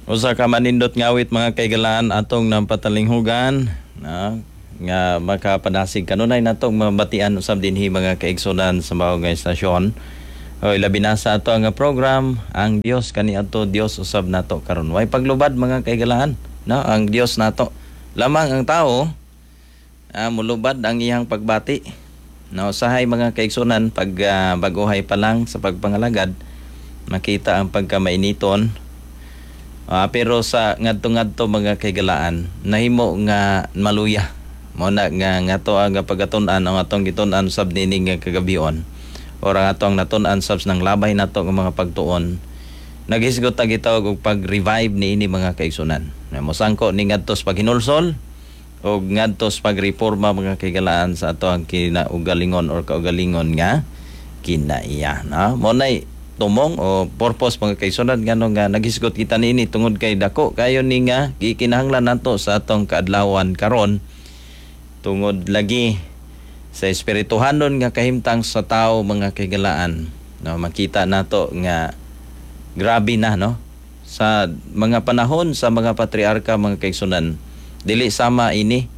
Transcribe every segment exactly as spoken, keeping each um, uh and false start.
Usa ka manindot ngawit mga kaigalaan atong nampatalinghugan na nga makapadasig kanunay natong mabatian usab dinhi mga kaigsunan sa mao nga istasyon. Oy labi na sa ato nga program ang Dios kani ato Dios usab nato karon. Way paglubad mga kaigalaan, no? Ang Dios nato. Lamang ang tao ah, mulubad ang iyang pagbati. No, usahay mga kaigsunan pag uh, baguhay pa lang sa pagpangalagad makita ang pagkamainiton. Uh, pero sa ngadto-ngadto mga kaigalaan nahimo nga maluya mo na nga ngato ang pagatun-an ang atong gitun-an sab nini nga kagabion or ang atong natun-an subs ng labay nato nga mga pagtuon nagisgot ta gitawag og pag-revive niini mga kaigsunan. Mosangko ni ngadtos paghinulsol o ngadtos pagreforma mga kaigalaan sa ato ang kinaugalingon or kaugalingon nga kinaiya na mo nay tumong o purpose mga kaigsunan ngano nga nagisgot kita niini tungod kay dako kayo ni nga gikinahanglan nato sa atong kaadlawan karon tungod lagi sa espirituhanon nga kahimtang sa tao mga kaigalaan, no, makita nato nga grabe na, no, sa mga panahon sa mga patriarka mga kaigsunan dili sama ini,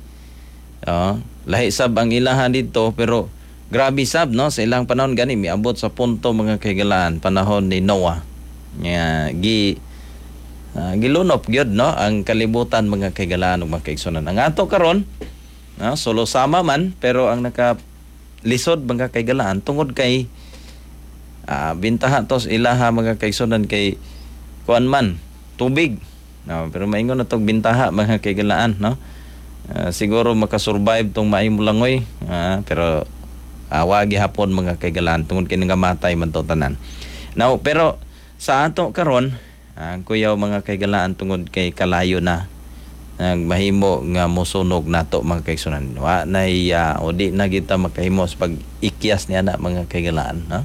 oh, lahi sab ang ilahan dito pero grabe sab, no, sa ilang panahon gani miabot sa punto mga kaigalaan panahon ni Noah nga gi uh, gilunop gyud, no, ang kalibutan mga kaigalaan ug mga kaigsunan. Ang ato karon, no, solo sama man pero ang naka lisod mga kaigalaan tungod kay uh, bintaha tos ilaha mga kaigsunan kay kuan man tubig, no, pero maingon na tong bintaha mga kaigalaan, no, uh, siguro makasurvive tong maayong langoy, uh, pero awagi uh, hapon mga kaigalaan tungod kay nangamatay man to tanan. Now pero sa ato karon ang uh, kuyaw mga kaigalaan tungod kay kalayo na ang mahimo nga mosunog nato mga kaigsunan. Wa nay uh, o di na kita makahimo sa pag ikyas niya na mga kaigalaan, no?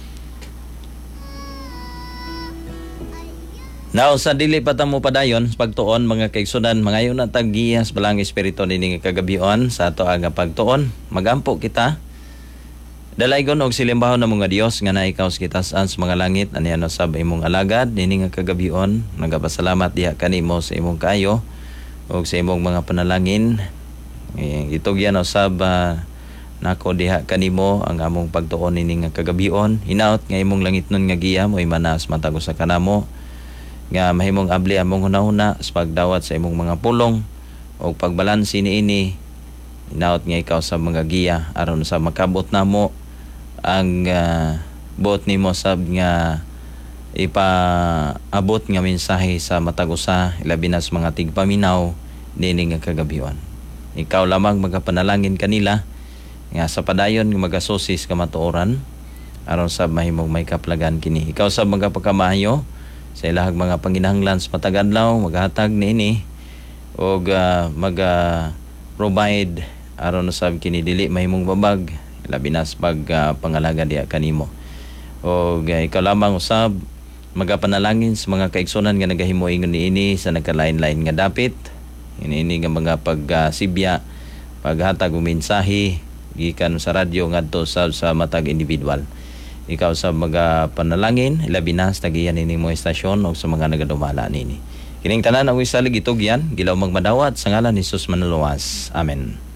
Now sa dili pa ta mo padayon sa pagtuon mga kaigsunan, mangayo na tag giyas balang espiritu nini nga kagabion sa ato nga pagtuon. Magampo kita dalaygon og silimbaho na mga Dios nga naikaw sa kitasan sa mga langit aniya sab imong alagad nini nga kagabion. Nagapasalamat diha kanimo sa imong kayo og sa imong mga panalangin. Eh, itugyan usab uh, nako diha kanimo ang among pagtuon nini nga kagabion. Hinaot nga imong langitnon nga giya mo'y manas matag usa kanamo nga mahimong abli among hunahuna sa pagdawat sa imong mga pulong o pagbalansi niini. Hinaot nga ikaw sa mga giya aron sa makabot namo ang uh, bot nimo sab nga ipaabot nga mensahe sa matag usa ilabi na sa mga tigpaminaw nini nga kagabion. Ikaw lamang magapanalangin kanila nga sa padayon nga magasusis ka matuoran aron sa mahimong may kaplagan kini. Ikaw sa mga pagkamayo sa ilahag mga panginahanglan sa matag adlaw maghatag niini og uh, mag uh, provide aron sa kini dili mahimong babag labi na sa pag uh, pangalaga diha kanimo. Og uh, ikaw lamang usab magapanalangin sa mga kaigsunan nga nagahimuingon niini sa nagkalain-lain nga dapit ini nga mga pagsibya uh, paghatag og mensahe gikan sa radyo ngadto sa, sa matag individual. Ikaw sa mga panalangin labi na sa tagiyan nini mo estasyon o sa mga nagadumala nini. Kining tanan ang isalig itugyan gilaw magmadawat sa ngalan ni Jesus Manluwas. Amen.